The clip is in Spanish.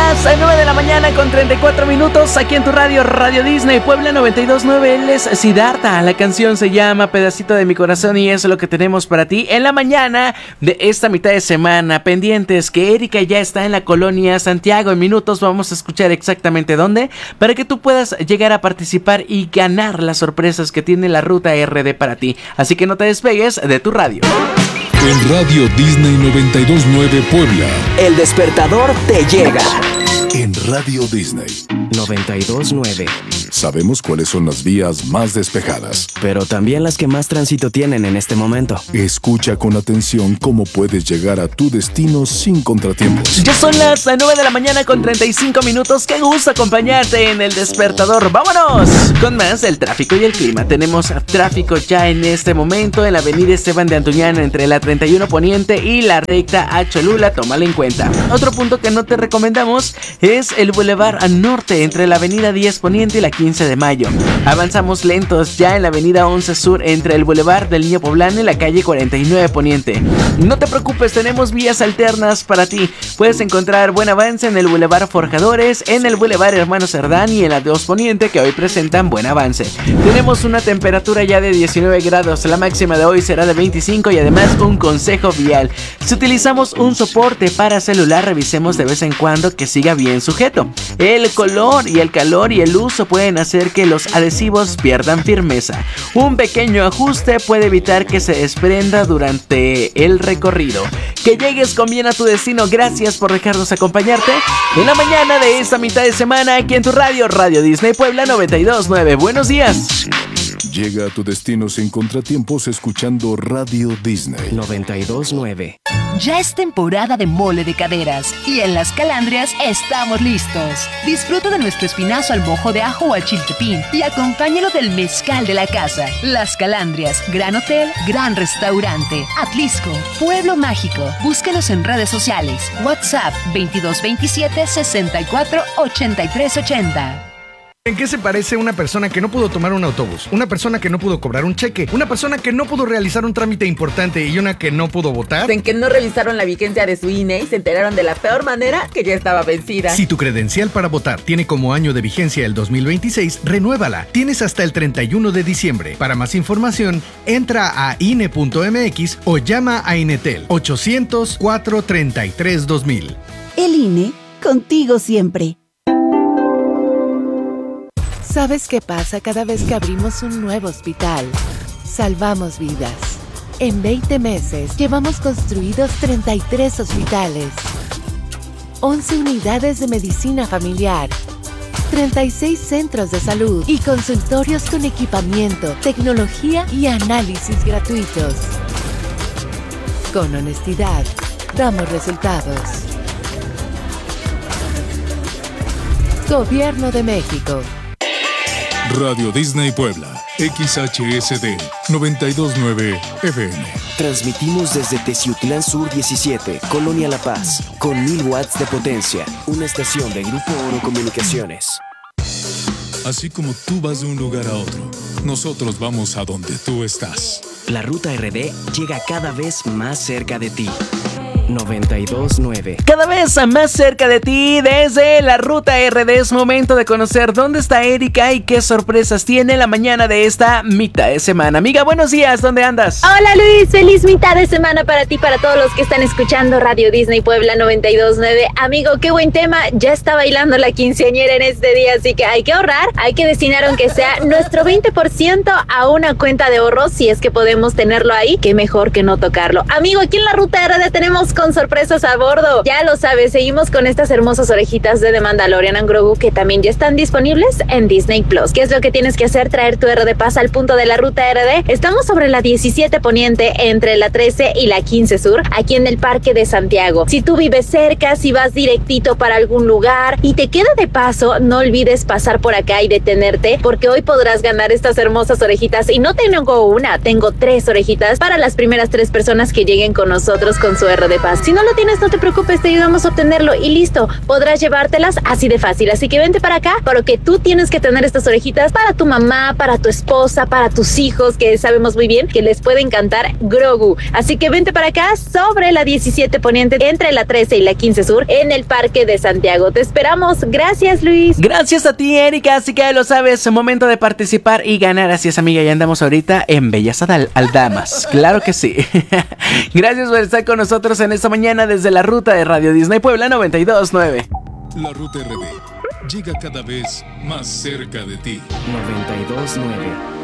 las 9 de la mañana con 34 minutos aquí en tu radio, Radio Disney Puebla 92.9. Él es Siddhartha, la canción se llama Pedacito de mi corazón y eso es lo que tenemos para ti en la mañana de esta mitad de semana. Pendientes que Erika ya está en la colonia Santiago. En minutos vamos a escuchar exactamente dónde para que tú puedas llegar a participar y ganar las sorpresas que tiene la Ruta RD para ti. Así que no te despegues de tu radio. En Radio Disney 92.9 Puebla, el despertador te llega. En Radio Disney 92.9 sabemos cuáles son las vías más despejadas, pero también las que más tránsito tienen en este momento. Escucha con atención cómo puedes llegar a tu destino sin contratiempos. Ya son las 9 de la mañana con 35 minutos. Qué gusto acompañarte en el despertador. ¡Vámonos! Con más del tráfico y el clima. Tenemos tráfico ya en este momento en la avenida Esteban de Antuñana entre la 31 Poniente y la recta a Cholula. Tómala en cuenta. Otro punto que no te recomendamos es el Boulevard Norte entre la avenida 10 Poniente y la 15 de Mayo. Avanzamos lentos ya en la avenida 11 Sur entre el Boulevard del Niño Poblano y la calle 49 Poniente. No te preocupes, tenemos vías alternas para ti. Puedes encontrar buen avance en el Boulevard Forjadores, en el Boulevard Hermano Cerdán y en la 2 Poniente, que hoy presentan buen avance. Tenemos una temperatura ya de 19 grados, la máxima de hoy será de 25 y además un consejo vial. Si utilizamos un soporte para celular, revisemos de vez en cuando que siga bien sujeto. El color y el calor y el uso pueden hacer que los adhesivos pierdan firmeza. Un pequeño ajuste puede evitar que se desprenda durante el recorrido. Que llegues con bien a tu destino. Gracias por dejarnos acompañarte en la mañana de esta mitad de semana aquí en tu radio, Radio Disney Puebla 92.9. Buenos días. Llega a tu destino sin contratiempos escuchando Radio Disney 92.9. Ya es temporada de mole de caderas y en Las Calandrias estamos listos. Disfruta de nuestro espinazo al mojo de ajo o al chiltepín y acompáñalo del mezcal de la casa. Las Calandrias, gran hotel, gran restaurante. Atlisco, pueblo mágico. Búscanos en redes sociales. WhatsApp 2227 64 83 80. ¿En qué se parece una persona que no pudo tomar un autobús? Una persona que no pudo cobrar un cheque, una persona que no pudo realizar un trámite importante y una que no pudo votar. En que no revisaron la vigencia de su INE y se enteraron de la peor manera que ya estaba vencida. Si tu credencial para votar tiene como año de vigencia el 2026, renuévala. Tienes hasta el 31 de diciembre. Para más información, entra a INE.mx o llama a Inetel 800-433-2000. El INE, contigo siempre. ¿Sabes qué pasa cada vez que abrimos un nuevo hospital? Salvamos vidas. En 20 meses llevamos construidos 33 hospitales, 11 unidades de medicina familiar, 36 centros de salud y consultorios con equipamiento, tecnología y análisis gratuitos. Con honestidad, damos resultados. Gobierno de México. Radio Disney Puebla, XHSD 92.9 FM. Transmitimos desde Teciutlán Sur 17, Colonia La Paz, con 1000 watts de potencia, una estación de Grupo Oro Comunicaciones. Así como tú vas de un lugar a otro, nosotros vamos a donde tú estás. La Ruta RD llega cada vez más cerca de ti. 92.9. Cada vez más cerca de ti desde la Ruta RD. Es momento de conocer dónde está Erika y qué sorpresas tiene la mañana de esta mitad de semana. Amiga, buenos días, ¿dónde andas? Hola Luis, feliz mitad de semana para ti, para todos los que están escuchando Radio Disney Puebla 92.9. Amigo, qué buen tema, ya está bailando la quinceañera en este día, así que hay que ahorrar, hay que destinar aunque sea nuestro 20% a una cuenta de ahorros, si es que podemos tenerlo ahí, qué mejor que no tocarlo. Amigo, aquí en la Ruta RD tenemos con sorpresas a bordo. Ya lo sabes, seguimos con estas hermosas orejitas de The Mandalorian and Grogu que también ya están disponibles en Disney Plus. ¿Qué es lo que tienes que hacer? Traer tu RD Pass al punto de la Ruta RD. Estamos sobre la 17 Poniente entre la 13 y la 15 Sur, aquí en el Parque de Santiago. Si tú vives cerca, si vas directito para algún lugar y te queda de paso, no olvides pasar por acá y detenerte, porque hoy podrás ganar estas hermosas orejitas. Y no tengo una, tengo 3 orejitas para las primeras 3 personas que lleguen con nosotros con su RD sepas. Si no lo tienes, no te preocupes, te ayudamos a obtenerlo y listo, podrás llevártelas así de fácil. Así que vente para acá, porque tú tienes que tener estas orejitas para tu mamá, para tu esposa, para tus hijos, que sabemos muy bien que les puede encantar Grogu. Así que vente para acá sobre la 17 Poniente, entre la 13 y la 15 Sur, en el Parque de Santiago. Te esperamos. Gracias, Luis. Gracias a ti, Erika. Así que ya lo sabes, momento de participar y ganar. Así es, amiga, ya andamos ahorita en Bellas Aldamas. Claro que sí. Gracias por estar con nosotros en esta mañana desde la ruta de Radio Disney Puebla 92.9. La Ruta RD llega cada vez más cerca de ti. 92.9.